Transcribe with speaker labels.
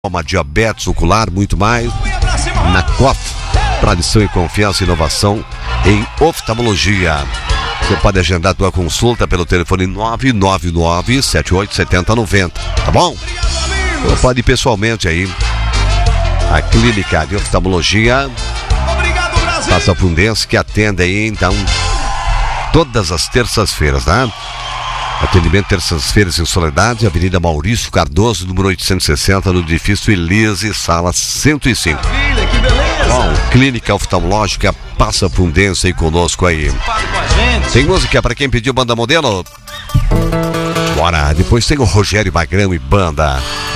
Speaker 1: Uma diabetes ocular, muito mais. Na COF, tradição e confiança e inovação em oftalmologia. Você pode agendar tua consulta pelo telefone 999-787090, tá bom? Ou pode ir pessoalmente aí. A clínica de oftalmologia Passa Fundense, que atende aí, então, todas as terças-feiras, tá? Atendimento terças-feiras em Soledade, Avenida Maurício Cardoso, número 860, no edifício Elise, sala 105.
Speaker 2: Maravilha, que beleza!
Speaker 1: Bom, clínica oftalmológica Passa Fundense aí conosco aí. Tem música pra quem pediu banda modelo? Bora, depois tem o Rogério Magrão e banda.